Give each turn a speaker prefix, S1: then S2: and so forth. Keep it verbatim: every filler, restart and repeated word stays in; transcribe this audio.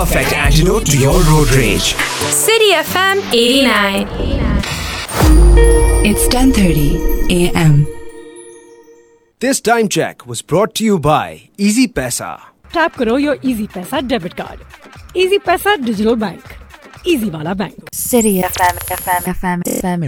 S1: perfect antidote to your road rage.
S2: City F M eighty-nine.
S3: It's ten thirty a m.
S4: This time check was brought to you by Easy Paisa.
S5: Tap karo your Easy Paisa debit card. Easy Paisa digital bank. Easy wala bank.
S3: City F M, F M, F M, F M.